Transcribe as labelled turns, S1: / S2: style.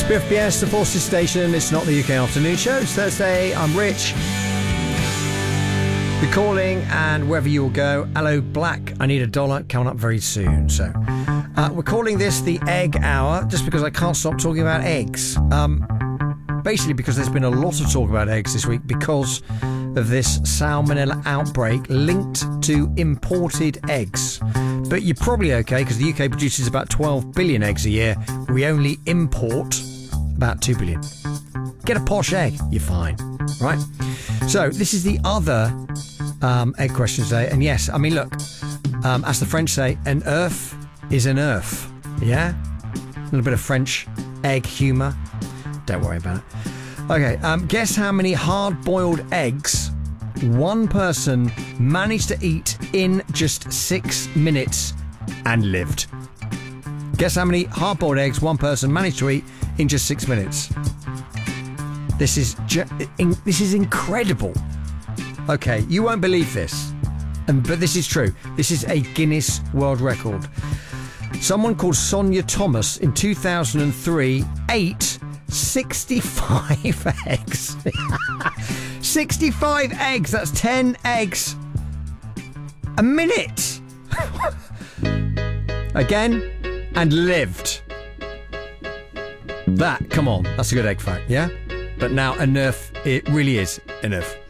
S1: Biff BS, the Forces Station. It's not the UK afternoon show. It's Thursday. I'm Rich. We're calling, and wherever you will go, hello, Black. I need $1 coming up very soon. So, we're calling this the Egg Hour, just because I can't stop talking about eggs. Basically, because there's been a lot of talk about eggs this week because of this salmonella outbreak linked to imported eggs. But you're probably okay because the UK produces about 12 billion eggs a year. We only import about 2 billion. Get a posh egg, you're fine, right? So this is the other egg question today. And yes, I mean, look, as the French say, an œuf is an œuf. Yeah? A little bit of French egg humour. Don't worry about it. Okay, guess how many hard-boiled eggs one person managed to eat in just 6 minutes and lived. Guess how many hard-boiled eggs one person managed to eat in just 6 minutes. This is incredible. Okay, you won't believe this, but this is true. This is a Guinness World Record. Someone called Sonia Thomas in 2003 ate 65 eggs. 65 eggs, that's 10 eggs a minute. Again, and lived. That, come on, that's a good egg fact, yeah? But now enough, it really is enough.